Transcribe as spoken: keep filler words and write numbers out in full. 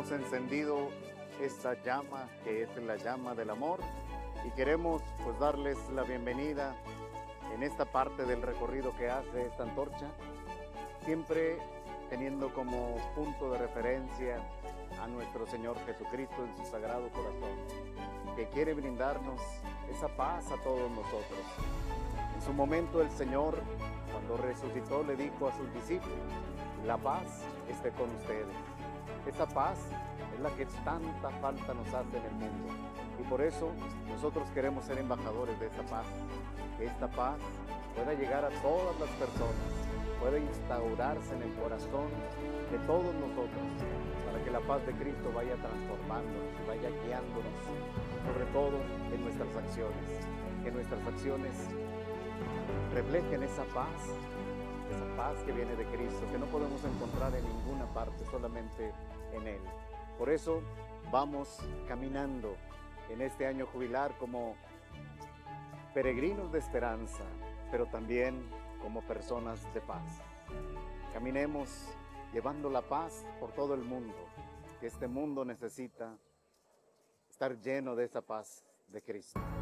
hemos encendido esta llama que es la llama del amor y queremos pues darles la bienvenida en esta parte del recorrido que hace esta antorcha, siempre teniendo como punto de referencia a nuestro Señor Jesucristo en su sagrado corazón, que quiere brindarnos esa paz a todos nosotros. En su momento el Señor, cuando resucitó, le dijo a sus discípulos: la paz esté con ustedes. Esa paz es la que tanta falta nos hace en el mundo. Y por eso nosotros queremos ser embajadores de esa paz. Que esta paz pueda llegar a todas las personas, pueda instaurarse en el corazón de todos nosotros, para que la paz de Cristo vaya transformándonos y vaya guiándonos, sobre todo en nuestras acciones. Que nuestras acciones reflejen esa paz, esa paz que viene de Cristo, que no podemos encontrar en ninguna parte, solamente en Él. Por eso vamos caminando en este año jubilar como peregrinos de esperanza, pero también como personas de paz. Caminemos llevando la paz por todo el mundo, que este mundo necesita estar lleno de esa paz de Cristo.